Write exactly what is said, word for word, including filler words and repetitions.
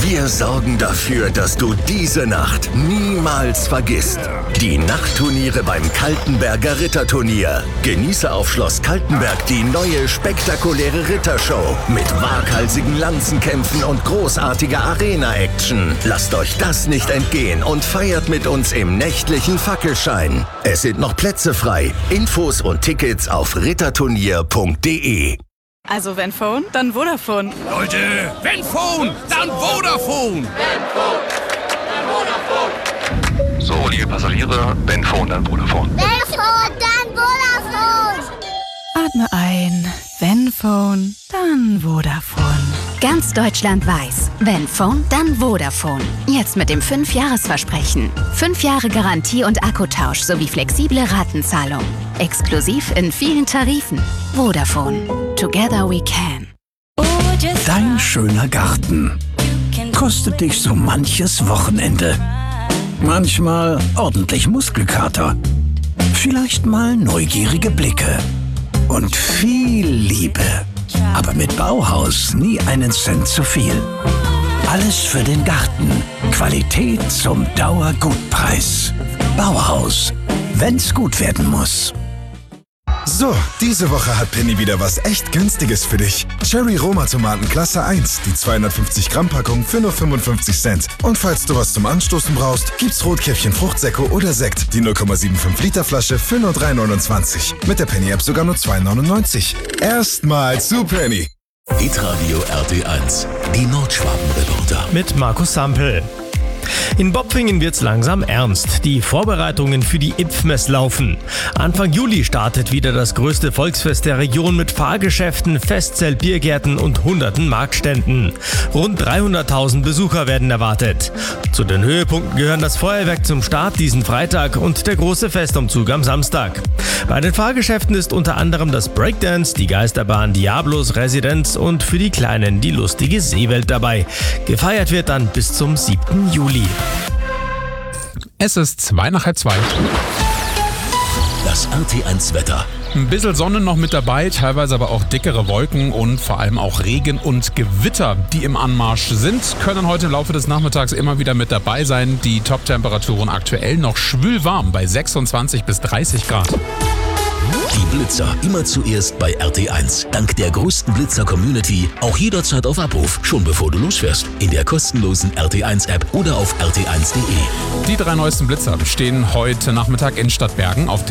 Wir sorgen dafür, dass du diese Nacht niemals vergisst. Die Nachtturniere beim Kaltenberger Ritterturnier. Genieße auf Schloss Kaltenberg die neue spektakuläre Rittershow mit waghalsigen Lanzenkämpfen und großartiger Arena-Action. Lasst euch das nicht entgehen und feiert mit uns im nächtlichen Fackelschein. Es sind noch Plätze frei. Infos und Tickets auf ritterturnier punkt de. Also wenn Phone, dann Vodafone. Leute, wenn Phone, dann Vodafone. Wenn Phone, dann Vodafone. So, liebe Passagiere, wenn Phone, dann Vodafone. Wenn Phone, dann Vodafone. Atme ein. Wenn Phone, dann Vodafone. Ganz Deutschland weiß, wenn Phone, dann Vodafone. Jetzt mit dem fünf Jahres Versprechen. fünf Jahre Garantie und Akkutausch sowie flexible Ratenzahlung. Exklusiv in vielen Tarifen. Vodafone. Together we can. Dein schöner Garten kostet dich so manches Wochenende. Manchmal ordentlich Muskelkater. Vielleicht mal neugierige Blicke. Und viel Liebe. Aber mit Bauhaus nie einen Cent zu viel. Alles für den Garten. Qualität zum Dauergutpreis. Bauhaus. Wenn's gut werden muss. So, diese Woche hat Penny wieder was echt Günstiges für dich. Cherry Roma Tomaten Klasse eins, die zweihundertfünfzig Gramm Packung für nur fünfundfünfzig Cent. Und falls du was zum Anstoßen brauchst, gibt's Rotkäppchen Fruchtsäcke oder Sekt, die null Komma fünfundsiebzig Liter Flasche für nur drei neunundzwanzig. Mit der Penny App sogar nur zwei neunundneunzig. Erstmal zu Penny. Hitradio R T eins, die Nordschwaben-Reporter. Mit Markus Sampel. In Bopfingen wird's langsam ernst. Die Vorbereitungen für die IPFMES laufen. Anfang Juli startet wieder das größte Volksfest der Region mit Fahrgeschäften, Festzelt, Biergärten und hunderten Marktständen. Rund dreihunderttausend Besucher werden erwartet. Zu den Höhepunkten gehören das Feuerwerk zum Start diesen Freitag und der große Festumzug am Samstag. Bei den Fahrgeschäften ist unter anderem das Breakdance, die Geisterbahn Diablos Residenz und für die Kleinen die lustige Seewelt dabei. Gefeiert wird dann bis zum siebten Juli. Es ist zwei nach halb zwei. Das R T eins Wetter. Ein bisschen Sonne noch mit dabei, teilweise aber auch dickere Wolken und vor allem auch Regen und Gewitter, die im Anmarsch sind, können heute im Laufe des Nachmittags immer wieder mit dabei sein. Die Top-Temperaturen aktuell noch schwülwarm bei sechsundzwanzig bis dreißig Grad. Die Blitzer immer zuerst bei R T eins. Dank der größten Blitzer-Community auch jederzeit auf Abruf, schon bevor du losfährst. In der kostenlosen R T eins App oder auf r t eins punkt de. Die drei neuesten Blitzer stehen heute Nachmittag in Stadtbergen auf